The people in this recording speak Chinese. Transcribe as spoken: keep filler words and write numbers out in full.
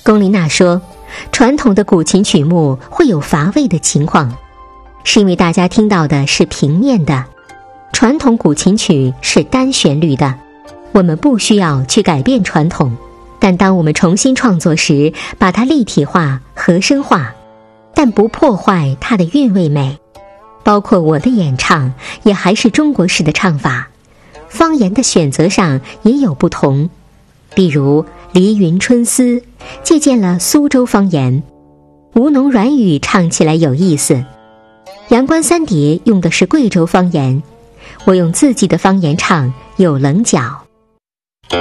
龚琳娜说，传统的古琴曲目会有乏味的情况，是因为大家听到的是平面的，传统古琴曲是单旋律的，我们不需要去改变传统，但当我们重新创作时，把它立体化、和声化，但不破坏它的韵味美。包括我的演唱也还是中国式的唱法，方言的选择上也有不同，比如黎云春思借鉴了苏州方言，吴侬软语唱起来有意思，阳关三叠用的是贵州方言，我用自己的方言唱有棱角。